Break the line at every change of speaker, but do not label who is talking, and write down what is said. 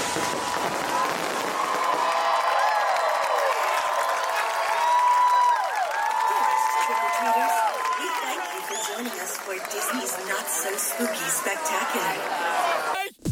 Trick-or-treaters, we thank you for joining us for Disney's Not So Spooky Spectacular.